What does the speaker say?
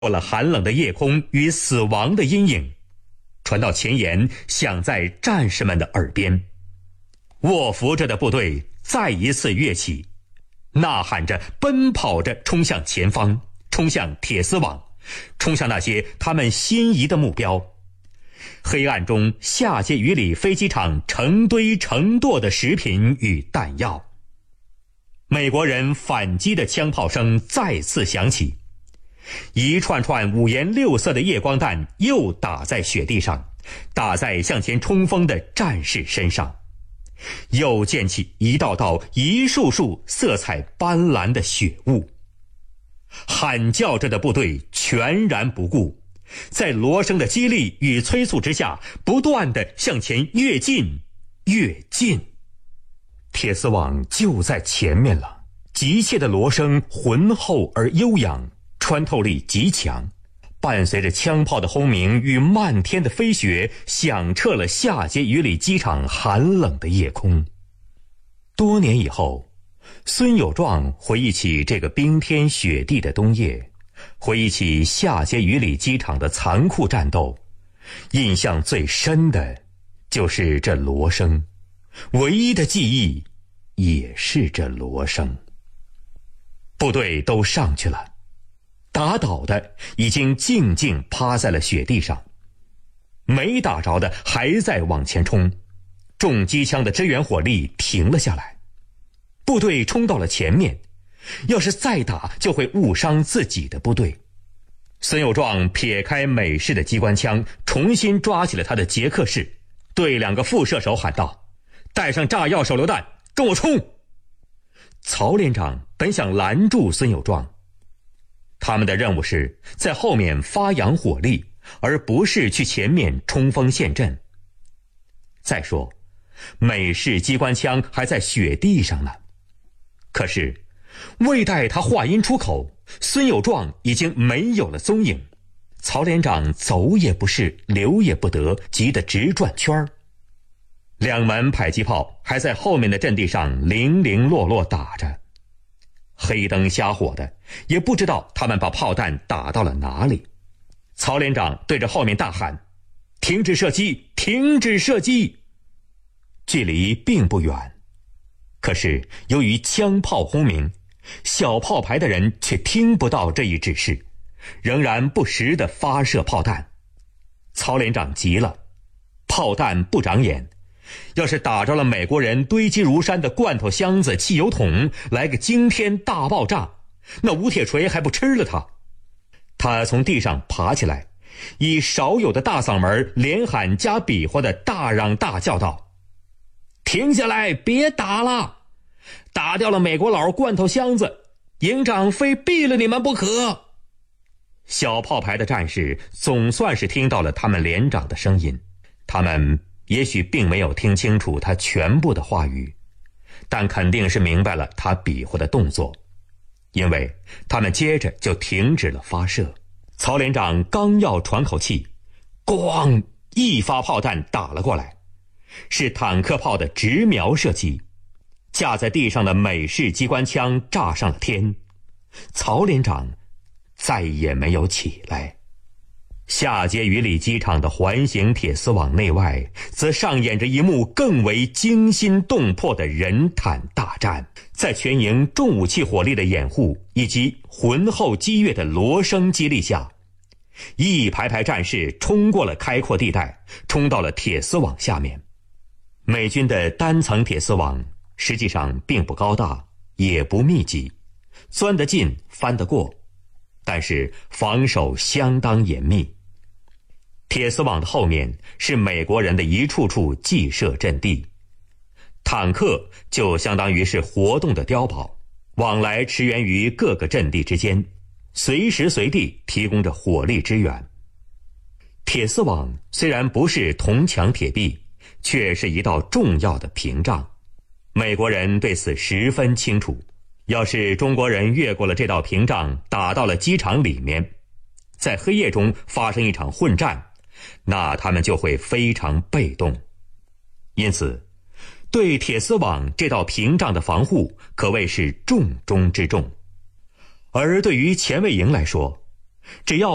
过了寒冷的夜空与死亡的阴影，传到前沿，响在战士们的耳边。卧伏着的部队再一次跃起，呐喊着，奔跑着，冲向前方，冲向铁丝网，冲向那些他们心仪的目标。黑暗中，下碣隅里飞机场成堆成垛的食品与弹药。美国人反击的枪炮声再次响起，一串串五颜六色的夜光弹又打在雪地上，打在向前冲锋的战士身上，又溅起一道道一束束色彩斑斓的雪雾。喊叫着的部队全然不顾，在锣声的激励与催促之下，不断地向前越进越近。铁丝网就在前面了，急切的锣声浑厚而悠扬，穿透力极强，伴随着枪炮的轰鸣与漫天的飞雪，响彻了下碣隅里机场寒冷的夜空。多年以后，孙有壮回忆起这个冰天雪地的冬夜，回忆起下碣隅里机场的残酷战斗，印象最深的就是这锣声，唯一的记忆也是这锣声。部队都上去了，打倒的已经静静趴在了雪地上，没打着的还在往前冲，重机枪的支援火力停了下来。部队冲到了前面，要是再打就会误伤自己的部队。孙有壮撇开美式的机关枪，重新抓起了他的捷克式，对两个副射手喊道：带上炸药手榴弹，跟我冲！曹连长本想拦住孙有壮，他们的任务是在后面发扬火力，而不是去前面冲锋陷阵。再说，美式机关枪还在雪地上呢。可是未待他话音出口，孙有壮已经没有了踪影。曹连长走也不是，留也不得，急得直转圈。两门迫击炮还在后面的阵地上零零落落打着，黑灯瞎火的，也不知道他们把炮弹打到了哪里。曹连长对着后面大喊：停止射击，停止射击！距离并不远，可是由于枪炮轰鸣，小炮排的人却听不到这一指示，仍然不时地发射炮弹。曹连长急了，炮弹不长眼，要是打着了美国人堆积如山的罐头箱子、汽油桶，来个惊天大爆炸，那吴铁锤还不吃了他。他从地上爬起来，以少有的大嗓门连喊加比划的大嚷大叫道：停下来，别打了！打掉了美国佬罐头箱子，营长非毙了你们不可！小炮排的战士总算是听到了他们连长的声音，他们也许并没有听清楚他全部的话语，但肯定是明白了他比划的动作，因为他们接着就停止了发射。曹连长刚要喘口气，咣，一发炮弹打了过来，是坦克炮的直瞄射击，架在地上的美式机关枪炸上了天。曹连长再也没有起来。下碣隅里机场的环形铁丝网内外，则上演着一幕更为惊心动魄的人坦大战。在全营重武器火力的掩护以及浑厚激越的锣声激励下，一排排战士冲过了开阔地带，冲到了铁丝网下面。美军的单层铁丝网实际上并不高大，也不密集，钻得进，翻得过，但是防守相当严密。铁丝网的后面是美国人的一处处计设阵地，坦克就相当于是活动的碉堡，往来驰援于各个阵地之间，随时随地提供着火力支援。铁丝网虽然不是铜墙铁壁，却是一道重要的屏障。美国人对此十分清楚，要是中国人越过了这道屏障，打到了机场里面，在黑夜中发生一场混战，那他们就会非常被动。因此，对铁丝网这道屏障的防护可谓是重中之重。而对于前卫营来说，只要